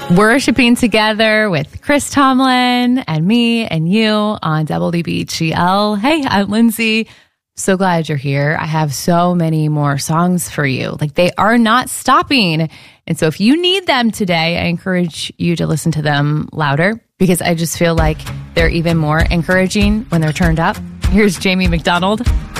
Worshiping together with Chris Tomlin and me and you on WBGL. Hey, I'm Lindsay. So glad you're here. I have so many more songs for you. Like, they are not stopping. And so if you need them today, I encourage you to listen to them louder because I just feel like they're even more encouraging when they're turned up. Here's Jamie McDonald